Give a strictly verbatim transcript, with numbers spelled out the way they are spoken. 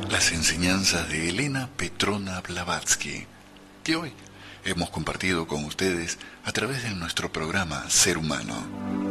Las enseñanzas de Elena Petrona Blavatsky, que hoy hemos compartido con ustedes a través de nuestro programa Ser Humano.